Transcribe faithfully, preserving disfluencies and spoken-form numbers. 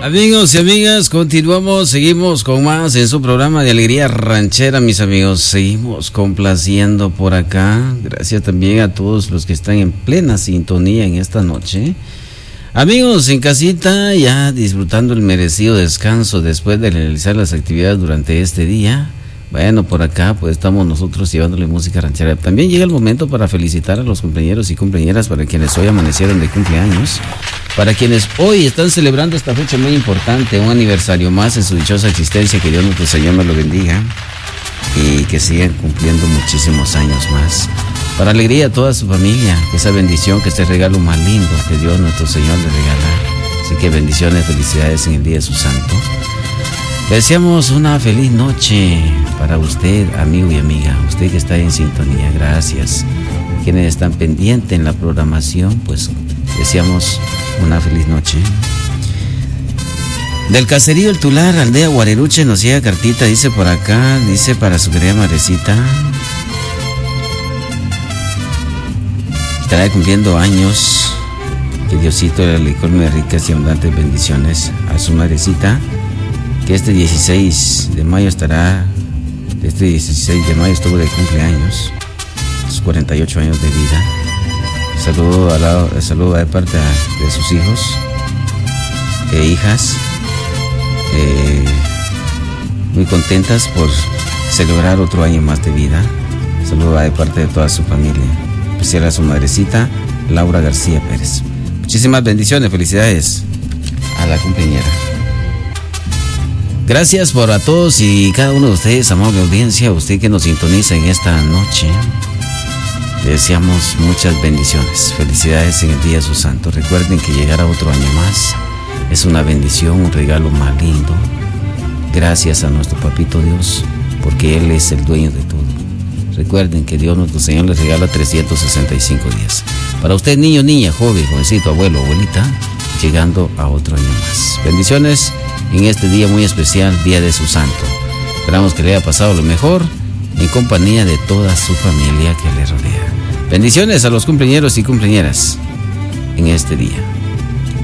Amigos y amigas, continuamos, seguimos con más en su programa de Alegría Ranchera, mis amigos. Seguimos complaciendo por acá. Gracias también a todos los que están en plena sintonía en esta noche. Amigos en casita, ya disfrutando el merecido descanso después de realizar las actividades durante este día. Bueno, por acá pues estamos nosotros llevándole música ranchera. También llega el momento para felicitar a los compañeros y compañeras, para quienes hoy amanecieron de cumpleaños, para quienes hoy están celebrando esta fecha muy importante, un aniversario más en su dichosa existencia. Que Dios nuestro Señor me lo bendiga y que sigan cumpliendo muchísimos años más. Para alegría de toda su familia, que esa bendición, que este regalo más lindo que Dios nuestro Señor le regala. Así que bendiciones, felicidades en el día de su santo. Le deseamos una feliz noche para usted, amigo y amiga, usted que está en sintonía. Gracias. Quienes están pendientes en la programación, pues deseamos una feliz noche. Del caserío El Tular, aldea Guareruche, nos llega cartita, dice por acá, dice para su querida madrecita. Estará cumpliendo años. Que Diosito le colme de ricas y abundantes bendiciones a su madrecita. Que este dieciséis de mayo estará, este dieciséis de mayo estuvo de cumpleaños, sus cuarenta y ocho años de vida. Saludo, a la, saludo de parte de sus hijos e hijas, eh, muy contentas por celebrar otro año más de vida. Saludo de parte de toda su familia, especial a su madrecita, Laura García Pérez. Muchísimas bendiciones, felicidades a la cumpleañera. Gracias por a todos y cada uno de ustedes, amable audiencia, usted que nos sintoniza en esta noche. Le deseamos muchas bendiciones, felicidades en el día de su santo. Recuerden que llegar a otro año más es una bendición, un regalo más lindo. Gracias a nuestro papito Dios, porque Él es el dueño de todo. Recuerden que Dios nuestro Señor les regala trescientos sesenta y cinco días. Para usted, niño, niña, joven, jovencito, abuelo, abuelita, llegando a otro año más. Bendiciones en este día muy especial, día de su santo. Esperamos que le haya pasado lo mejor en compañía de toda su familia que le rodea. Bendiciones a los cumpleañeros y cumpleañeras en este día.